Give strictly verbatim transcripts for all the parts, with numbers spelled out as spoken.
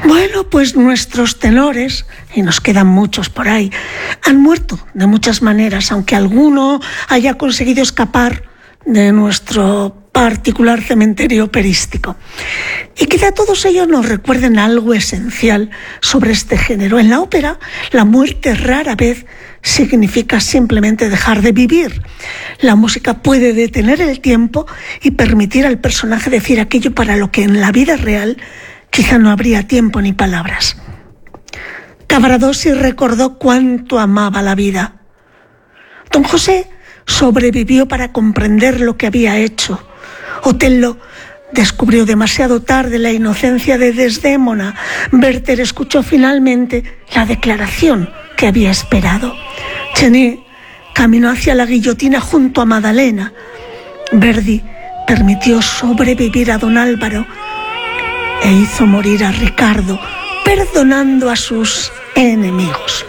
Bueno, pues nuestros tenores, y nos quedan muchos por ahí, han muerto de muchas maneras, aunque alguno haya conseguido escapar de nuestro particular cementerio operístico. Y quizá todos ellos nos recuerden algo esencial sobre este género. En la ópera, la muerte rara vez significa simplemente dejar de vivir. La música puede detener el tiempo y permitir al personaje decir aquello para lo que en la vida real quizá no habría tiempo ni palabras. Cavaradossi recordó cuánto amaba la vida. Don José sobrevivió para comprender lo que había hecho. Otello descubrió demasiado tarde la inocencia de Desdémona. Werther escuchó finalmente la declaración que había esperado. Chenet caminó hacia la guillotina junto a Madalena. Verdi permitió sobrevivir a don Álvaro e hizo morir a Ricardo, perdonando a sus enemigos.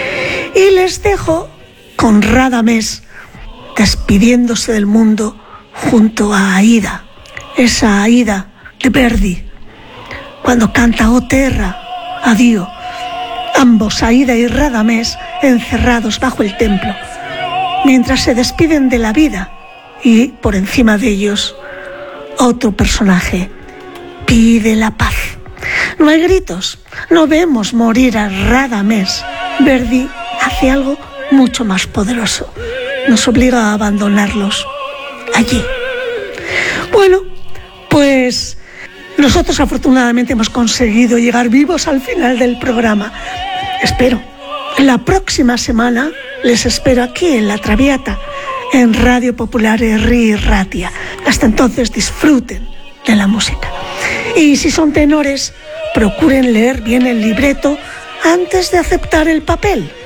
Y les dejo con Radamés despidiéndose del mundo junto a Aida, esa Aida de Verdi, cuando canta O Terra, adiós. Ambos, Aida y Radamés, encerrados bajo el templo, mientras se despiden de la vida, y por encima de ellos otro personaje pide la paz. No hay gritos, no vemos morir a Radamés. Verdi hace algo mucho más poderoso, nos obliga a abandonarlos allí. Bueno, pues nosotros afortunadamente hemos conseguido llegar vivos al final del programa. Espero. La próxima semana les espero aquí en La Traviata, en Radio Popular Herri Ratia. Hasta entonces disfruten de la música. Y si son tenores, procuren leer bien el libreto antes de aceptar el papel.